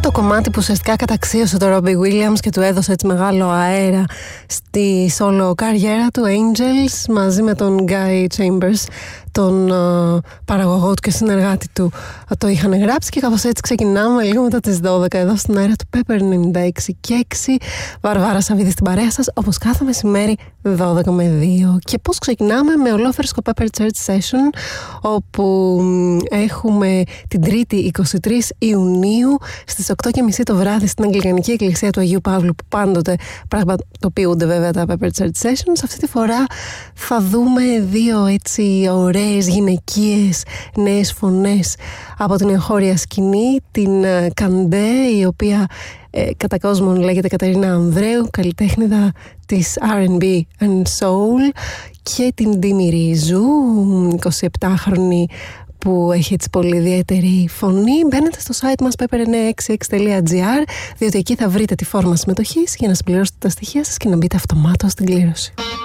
Το κομμάτι που ουσιαστικά καταξίωσε τον Robbie Williams και του έδωσε έτσι μεγάλο αέρα στη solo καριέρα του, Angels, μαζί με τον Guy Chambers, τον παραγωγό του και συνεργάτη του, το είχαν γράψει. Και κάπως έτσι ξεκινάμε λίγο μετά τις 12 εδώ στην αέρα του Pepper 96 και 6. Βαρβάρα Σαββίδη στην παρέα σας, όπως κάθε μεσημέρι 12 με 2. Και πώς ξεκινάμε? Με ολόφερσκο Pepper Church Session, όπου έχουμε την Τρίτη 23 Ιουνίου στις 8:30 το βράδυ στην Αγγλικανική Εκκλησία του Αγίου Παύλου, που πάντοτε πραγματοποιούνται βέβαια τα Pepper Church Sessions. Αυτή τη φορά θα δούμε δύο έτσι ωραίες γυναικείες νέες φωνές από την εγχώρια σκηνή, την Καντέ, η οποία κατά κόσμον λέγεται Κατερίνα Ανδρέου, καλλιτέχνηδα της R&B and Soul, και την Ντίμη Ρίζου, 27χρονη, που έχει έτσι πολύ ιδιαίτερη φωνή. Μπαίνετε στο site μας pepper966.gr, διότι εκεί θα βρείτε τη φόρμα συμμετοχής για να συμπληρώσετε τα στοιχεία σας και να μπείτε αυτομάτως στην κλήρωση.